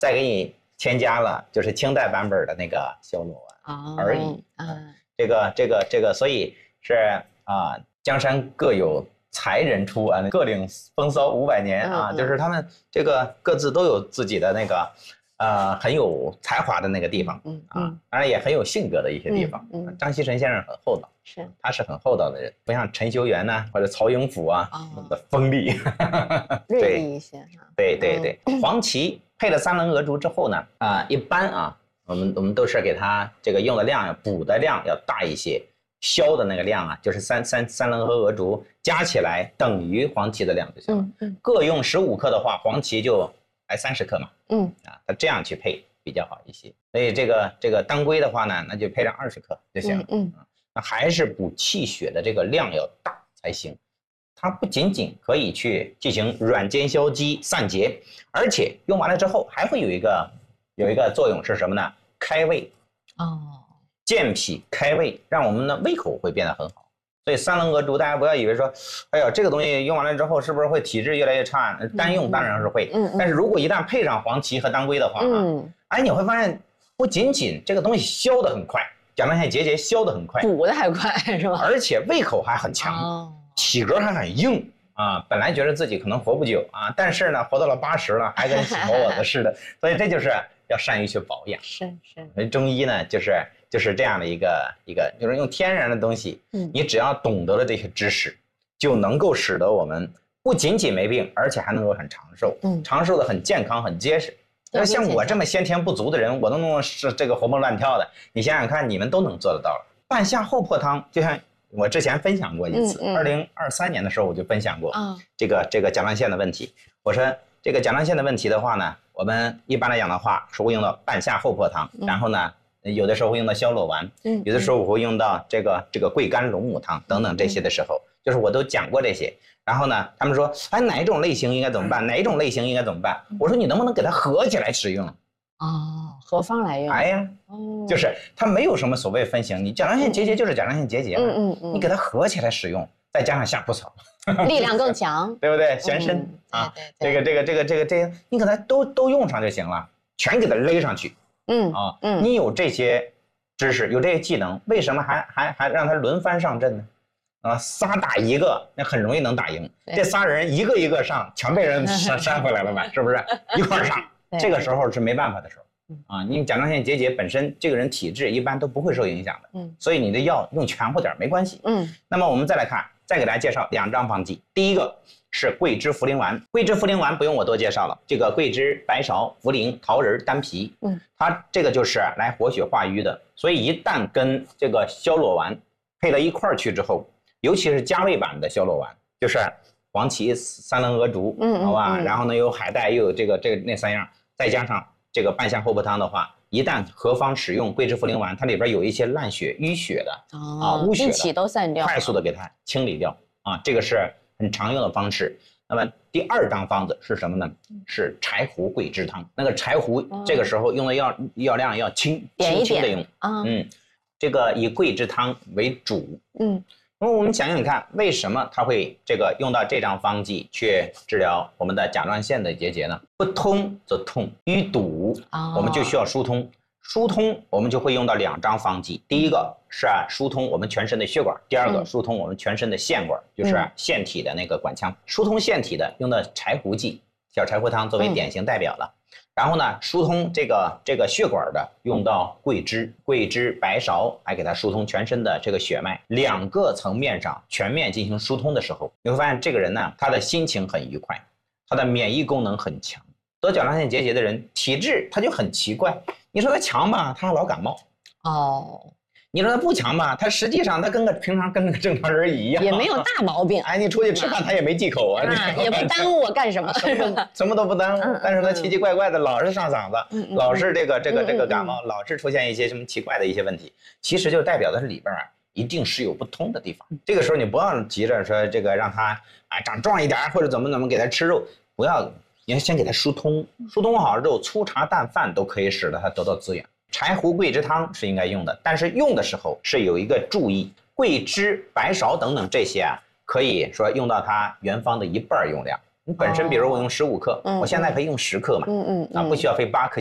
再给你添加了就是清代版本的那个消裸丸而已。这个，所以是江山各有才人出啊，各领风骚500年啊，就是他们这个各自都有自己的那个很有才华的那个地方当然也很有性格的一些地方。张锡臣先生很厚道，他是很厚道的人，不像陈修缘呐或者曹营甫那么的锋利， 锐利一些。 对，黄芪配了三棱鹅竹之后呢，一般我们都是给它这个用的量补的量要大一些。消的那个量就是三棱和鹅竹加起来等于黄芪的量就行了。各用15克的话，黄芪就来30克嘛。它这样去配比较好一些。所以这个当归的话呢，那就配上20克就行了。那还是补气血的这个量要大才行。它不仅仅可以去进行软坚消积散结，而且用完了之后还会有一个作用是什么呢？开胃。健脾开胃，让我们的胃口会变得很好。所以三棱鹅竹，大家不要以为说，哎呀，这个东西用完了之后是不是会体质越来越差？单用当然是会，但是如果一旦配上黄芪和当归的话你会发现不仅仅这个东西消得很快，甲状腺结节消得很快， 补得还快是吧？ 而且胃口还很强，体格还很硬本来觉得自己可能活不久但是呢，活到了80了，还跟小伙子似的，所以这就是要善于去保养。是。中医呢，就是这样的一个，就是用天然的东西，你只要懂得了这些知识，就能够使得我们不仅仅没病，而且还能够很长寿，长寿的很健康、很结实。像我这么先天不足的人，我都能是这个活蹦乱跳的。你想想看，你们都能做得到了。半夏厚朴汤，就像我之前分享过一次，2023年的时候我就分享过这个甲状腺的问题。我说这个甲状腺的问题的话呢，我们一般来讲的话是会用到半夏厚朴汤，然后呢。有的时候会用到消裸丸，有的时候我会用到这个桂干龙母汤等等这些的时候，就是我都讲过这些。然后呢，他们说，哪一种类型应该怎么办？哪一种类型应该怎么办？我说你能不能给它合起来使用？ 合方来用。 就是它没有什么所谓分型，你甲状腺结节就是甲状腺结节你给它合起来使用，再加上夏枯草， 力量更强， 对不对？全身这个，你给它都用上就行了，全给它勒上去。你有这些知识，有这些技能，为什么还让他轮番上阵呢？仨打一个，那很容易能打赢。这仨人一个一个上，全被人扇回来了吧？是不是？一块上，这个时候是没办法的时候你甲状腺结节本身这个人体质一般都不会受影响的，所以你的药用全乎点没关系。那么我们再来看，再给大家介绍2张方剂，第一个。是桂枝茯苓丸，桂枝茯苓丸不用我多介绍了，这个桂枝、白芍、茯苓、桃仁、丹皮，它这个就是来活血化瘀的，所以一旦跟这个消裸丸配到一块儿去之后，尤其是加味版的消裸丸，就是黄芪、三棱鹅竹，好吧，然后呢有海带，又有这个那3样，再加上这个半夏厚朴汤的话，一旦合方使用桂枝茯苓丸，它里边有一些烂血、淤血的污血的， 一起都散掉， 快速的给它清理掉这个是很常用的方式。那么第2张方子是什么呢？是柴胡桂枝汤。那个柴胡这个时候用的药量要轻的用这个以桂枝汤为主。那么我们想想看，为什么它会这个用到这张方剂去治疗我们的甲状腺的结节呢？不通则痛，淤堵我们就需要疏通。疏通我们就会用到2张方剂，第一个是疏通我们全身的血管，第2个疏通我们全身的腺管，就是腺体的那个管腔。疏通腺体的用的柴胡剂，小柴胡汤作为典型代表了。然后呢，疏通这个血管的用到桂枝、白芍，还给它疏通全身的这个血脉。2个层面上全面进行疏通的时候，你会发现这个人呢，他的心情很愉快，他的免疫功能很强。得甲状腺结节的人体质他就很奇怪。你说他强吧，他还老感冒。你说他不强吧，他实际上他平常跟个正常人一样， 也没有大毛病。 你出去吃饭他也没忌口也不耽误我干什么， 什么都不耽误。但是他奇奇怪怪的，老是上嗓子，老是这个感冒，老是出现一些什么奇怪的一些问题，其实就代表的是里边一定是有不通的地方。这个时候你不要急着说这个让他长壮一点，或者怎么给他吃肉，不要。你要先给它疏通好了之后，粗茶淡饭都可以使得它得到滋养。柴胡桂枝汤是应该用的，但是用的时候是有一个注意，桂枝、白芍等等这些可以说用到它原方的1半用量， 你本身比如我用15克，我现在可以用10克嘛，不需要费8克。